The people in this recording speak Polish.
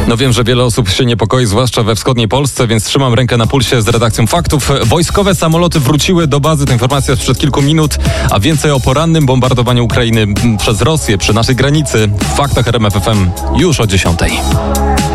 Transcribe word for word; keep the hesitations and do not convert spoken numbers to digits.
No wiem, że wiele osób się niepokoi, zwłaszcza we wschodniej Polsce, więc trzymam rękę na pulsie z redakcją Faktów. Wojskowe samoloty wróciły do bazy, to informacja sprzed kilku minut, a więcej o porannym bombardowaniu Ukrainy przez Rosję przy naszej granicy w Faktach R M F F M już o dziesiątej.